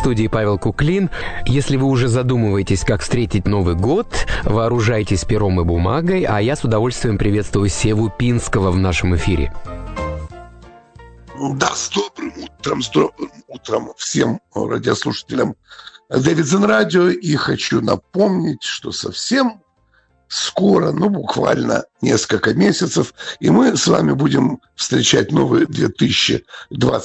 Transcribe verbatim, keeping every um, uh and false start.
студии Павел Куклин. Если вы уже задумываетесь, как встретить Новый год, вооружайтесь пером и бумагой, а я с удовольствием приветствую Севу Пинского в нашем эфире. Да, с добрым утром, с добрым утром всем радиослушателям Дэвидсон Радио. И хочу напомнить, что совсем скоро, ну буквально несколько месяцев, и мы с вами будем встречать новый две тысячи двадцать